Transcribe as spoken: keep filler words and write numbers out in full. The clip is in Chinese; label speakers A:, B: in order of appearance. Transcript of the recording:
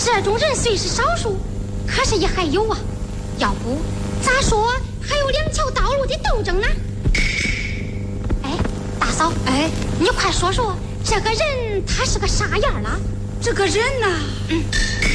A: 这种人虽是少数，可是也还有啊。要不咋说还有两条道路的斗争呢？哎，大嫂，
B: 哎，
A: 你快说说这个人他是个啥样了？
B: 这个人呐、啊，
A: 嗯。